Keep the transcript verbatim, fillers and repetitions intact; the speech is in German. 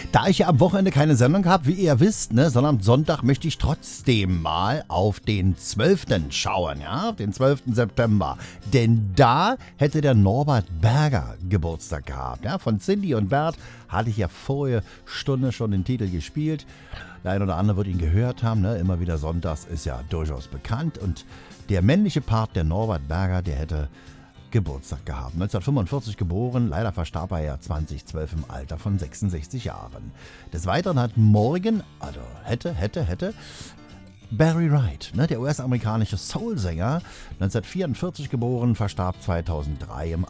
Da ich ja am Wochenende keine Sendung habe, wie ihr wisst, ne, sondern am Sonntag möchte ich trotzdem mal auf den zwölften schauen, ja, auf den zwölften September. Denn da hätte der Norbert Berger Geburtstag gehabt, ja. Von Cindy und Bert hatte ich ja vorige Stunde schon den Titel gespielt. Der ein oder andere wird ihn gehört haben, ne, immer wieder sonntags, ist ja durchaus bekannt. Und der männliche Part, der Norbert Berger, der hätte Geburtstag gehabt. neunzehnhundertfünfundvierzig geboren, leider verstarb er ja zweitausendzwölf im Alter von sechsundsechzig Jahren. Des Weiteren hat morgen, also hätte, hätte, hätte, Barry Wright, ne, der U S-amerikanische Soul-Sänger, neunzehnhundertvierundvierzig geboren, verstarb zweitausenddrei im